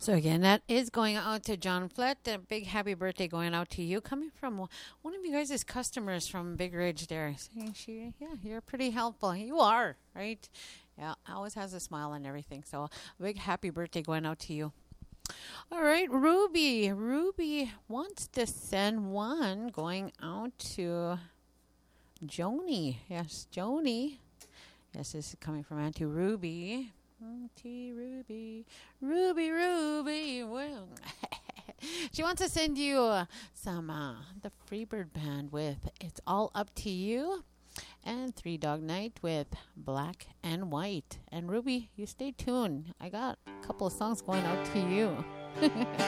So again, that is going out to John Flett. A big happy birthday going out to you. Coming from one of you guys' customers from Big Ridge there. Saying you're pretty helpful. You are, right? Yeah, always has a smile and everything. So a big happy birthday going out to you. All right, Ruby. Ruby wants to send one going out to Joni. Yes, Joni. Yes, this is coming from Auntie Ruby. Auntie Ruby. Ruby. Well, she wants to send you some the Freebird Band with It's All Up to You and Three Dog Night with Black and White. And Ruby, you stay tuned. I got a couple of songs going out to you.